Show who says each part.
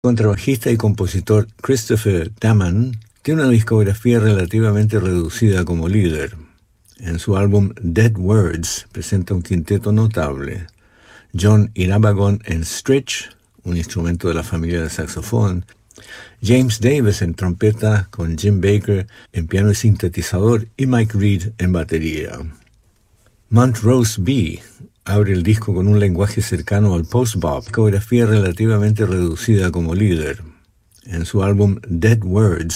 Speaker 1: Contrabajista y compositor Christopher Damon tiene una discografía relativamente reducida como líder. En su álbum Dead Words presenta un quinteto notable: John Irabagon en stretch, un instrumento de la familia de saxofón; James Davis en trompeta con Jim Baker en piano y sintetizador, y Mike Reed en batería. Montrose B abre el disco con un lenguaje cercano al post-bop, discografía relativamente reducida como líder. En su álbum Dead Words